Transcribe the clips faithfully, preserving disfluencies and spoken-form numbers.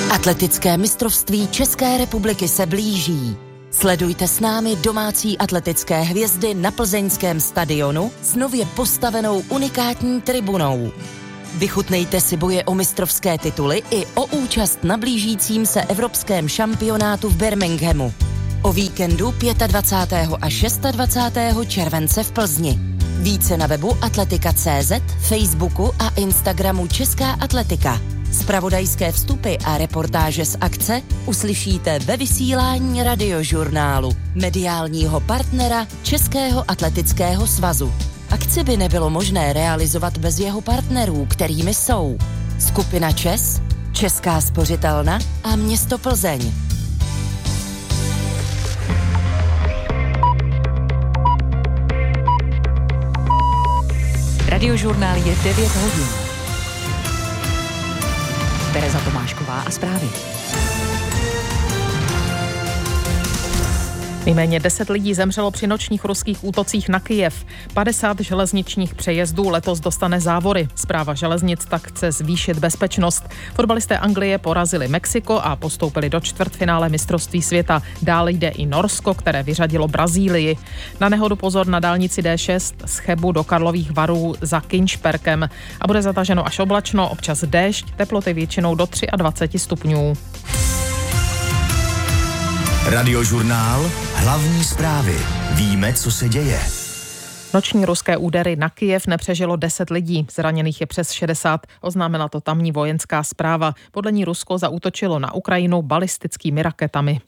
Atletické mistrovství České republiky se blíží. Sledujte s námi domácí atletické hvězdy na plzeňském stadionu s nově postavenou unikátní tribunou. Vychutnejte si boje o mistrovské tituly i o účast na blížícím se evropském šampionátu v Birminghamu. O víkendu dvacátého pátého a dvacátého šestého července v Plzni. Více na webu atletika tečka cé zet, Facebooku a Instagramu Česká atletika. Zpravodajské vstupy a reportáže z akce uslyšíte ve vysílání Radiožurnálu, mediálního partnera Českého atletického svazu. Akci by nebylo možné realizovat bez jeho partnerů, kterými jsou Skupina ČES, Česká spořitelna a město Plzeň. Radiožurnál je devět hodin. Tereza Tomášková a zprávy. Nejméně deset lidí zemřelo při nočních ruských útocích na Kyjev. padesát železničních přejezdů letos dostane závory. Správa železnic tak chce zvýšit bezpečnost. Fotbalisté Anglie porazili Mexiko a postoupili do čtvrtfinále mistrovství světa. Dále jde i Norsko, které vyřadilo Brazílii. Na nehodu pozor na dálnici D šest z Chebu do Karlových Varů za Kinšperkem. A bude zataženo až oblačno, občas déšť, teploty většinou do dvacet tři stupňů. Radiožurnál, hlavní zprávy. Víme, co se děje. Noční ruské údery na Kyjev nepřežilo deset lidí, zraněných je přes šedesát, oznámila to tamní vojenská správa. Podle ní Rusko zaútočilo na Ukrajinu balistickými raketami.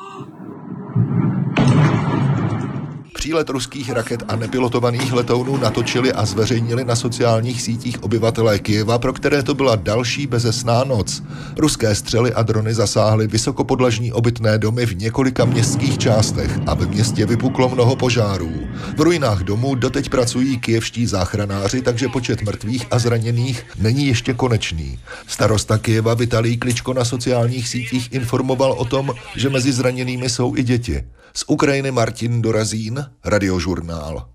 Přílet ruských raket a nepilotovaných letounů natočili a zveřejnili na sociálních sítích obyvatelé Kyjeva, pro které to byla další bezesná noc. Ruské střely a drony zasáhly vysokopodlažní obytné domy v několika městských částech a ve městě vypuklo mnoho požárů. V ruinách domů doteď pracují kyjevští záchranáři, takže počet mrtvých a zraněných není ještě konečný. Starosta Kyjeva Vitalij Kličko na sociálních sítích informoval o tom, že mezi zraněnými jsou i děti. Z Ukrajiny Martin Dorazín, Radiožurnál.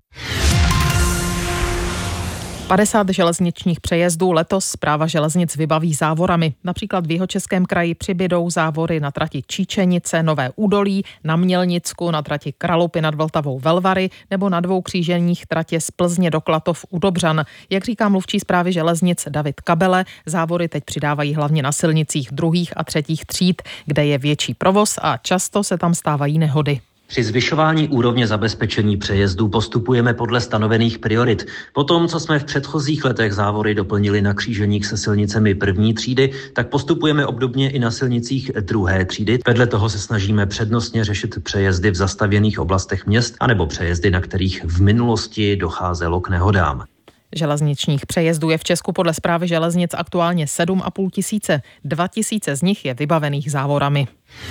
padesát železničních přejezdů letos správa železnic vybaví závorami. Například v Jihočeském kraji přibydou závory na trati Číčenice, Nové Údolí, na Mělnicku, na trati Kralupy nad Vltavou Velvary nebo na dvou kříženích tratě z Plzně do Klatov u Dobřan. Jak říká mluvčí správy železnic David Kabele, závory teď přidávají hlavně na silnicích druhých a třetích tříd, kde je větší provoz a často se tam stávají nehody. Při zvyšování úrovně zabezpečení přejezdů postupujeme podle stanovených priorit. Po tom, co jsme v předchozích letech závory doplnili na kříženích se silnicemi první třídy, tak postupujeme obdobně i na silnicích druhé třídy. Vedle toho se snažíme přednostně řešit přejezdy v zastavěných oblastech měst anebo přejezdy, na kterých v minulosti docházelo k nehodám. Železničních přejezdů je v Česku podle správy železnic aktuálně sedm a půl tisíce. Dva tisíce z nich je vybavených závorami.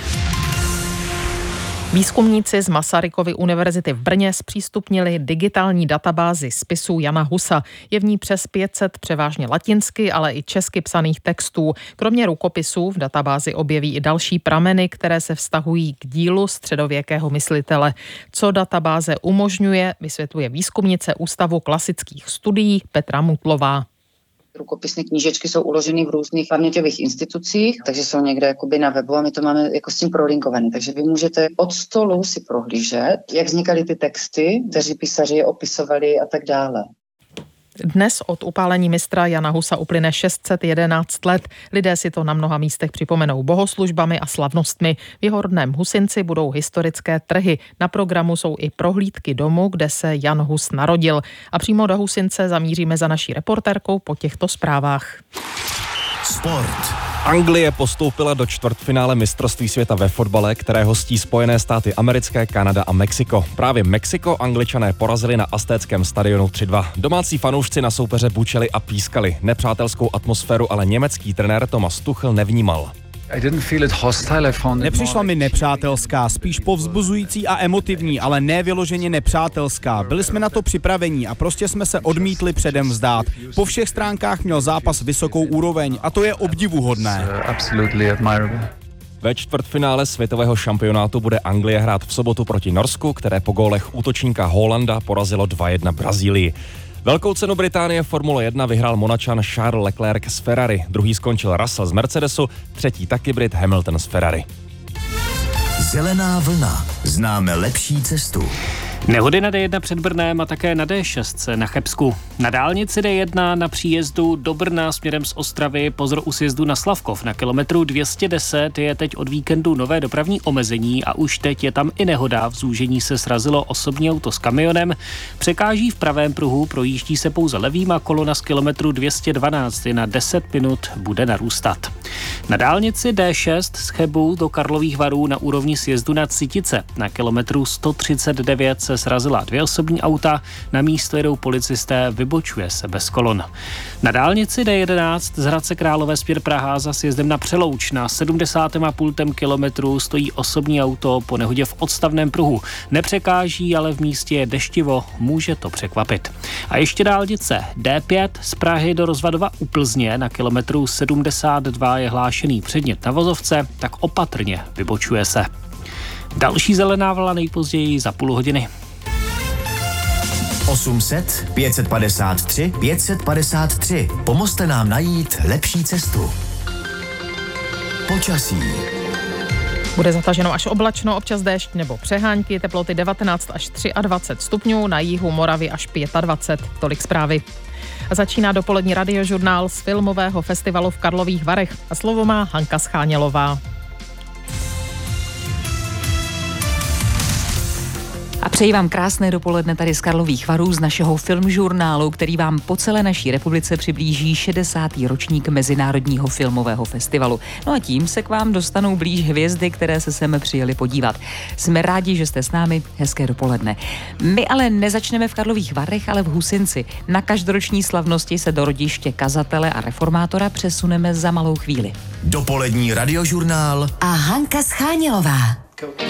Výzkumníci z Masarykovy univerzity v Brně zpřístupnili digitální databázi spisů Jana Husa. Je v ní přes pět set převážně latinsky, ale i česky psaných textů. Kromě rukopisů v databázi objeví i další prameny, které se vztahují k dílu středověkého myslitele. Co databáze umožňuje, vysvětluje výzkumnice Ústavu klasických studií Petra Mutlová. Rukopisné knížečky jsou uloženy v různých paměťových institucích, takže jsou někde jakoby na webu a my to máme jako s tím prolinkované. Takže vy můžete od stolu si prohlížet, jak vznikaly ty texty, kteří písaři je opisovali a tak dále. Dnes od upálení mistra Jana Husa uplyne šest set jedenáct let. Lidé si to na mnoha místech připomenou bohoslužbami a slavnostmi. V jeho rodném Husinci budou historické trhy. Na programu jsou i prohlídky domu, kde se Jan Hus narodil. A přímo do Husince zamíříme za naší reportérkou po těchto zprávách. Sport. Anglie postoupila do čtvrtfinále mistrovství světa ve fotbale, které hostí Spojené státy americké, Kanada a Mexiko. Právě Mexiko Angličané porazili na aztéckém stadionu tři dva. Domácí fanoušci na soupeře bučeli a pískali. Nepřátelskou atmosféru ale německý trenér Thomas Tuchel nevnímal. Nepřišla mi nepřátelská, spíš povzbuzující a emotivní, ale ne vyloženě nepřátelská. Byli jsme na to připraveni a prostě jsme se odmítli předem vzdát. Po všech stránkách měl zápas vysokou úroveň a to je obdivuhodné. Ve čtvrtfinále světového šampionátu bude Anglie hrát v sobotu proti Norsku, které po gólech útočníka Holanda porazilo dva jedna Brazílii. Velkou cenu Británie Formule jedna vyhrál Monačan Charles Leclerc z Ferrari. Druhý skončil Russell z Mercedesu, třetí taky Brit Hamilton z Ferrari. Zelená vlna. Známe lepší cestu. Nehody na D jedna před Brnem a také na D šest na Chebsku. Na dálnici D jedna na příjezdu do Brna směrem z Ostravy pozor u sjezdu na Slavkov. Na kilometru dvě stě deset je teď od víkendu nové dopravní omezení a už teď je tam i nehoda. V zúžení se srazilo osobní auto s kamionem. Překáží v pravém pruhu, projíždí se pouze levým a kolona z kilometru dvě stě dvanáct je na deset minut bude narůstat. Na dálnici D šest z Chebu do Karlových Varů na úrovni sjezdu na Citice. Na kilometru sto třicet devět se srazila dvě osobní auta, na místo jedou policisté, vybočuje se bez kolon. Na dálnici D jedenáct z Hradce Králové směr Praha za sjezdem na Přelouč na sedmdesát celá pět kilometru stojí osobní auto po nehodě v odstavném pruhu. Nepřekáží, ale v místě je deštivo, může to překvapit. A ještě dálnice D pět z Prahy do Rozvadova u Plzně na kilometru sedmdesát dva je hlášený předmět na vozovce, tak opatrně vybočuje se. Další zelená vlna nejpozději za půl hodiny. osm set, pět set padesát tři, pět set padesát tři. Pomozte nám najít lepší cestu. Počasí. Bude zataženo až oblačno, občas déšť nebo přehánky, teploty devatenáct až dvacet tři stupňů, na jihu Moravy až dvacet pět. Tolik zprávy. A začíná dopolední radiožurnál z filmového festivalu v Karlových Varech. A slovo má Hanka Schánělová. A přeji vám krásné dopoledne tady z Karlových Varů z našeho filmžurnálu, který vám po celé naší republice přiblíží šedesátý ročník Mezinárodního filmového festivalu. No a tím se k vám dostanou blíž hvězdy, které se sem přijeli podívat. Jsme rádi, že jste s námi, hezké dopoledne. My ale nezačneme v Karlových Varech, ale v Husinci. Na každoroční slavnosti se do rodiště kazatele a reformátora přesuneme za malou chvíli. Dopolední radiožurnál a Hanka Schánělová.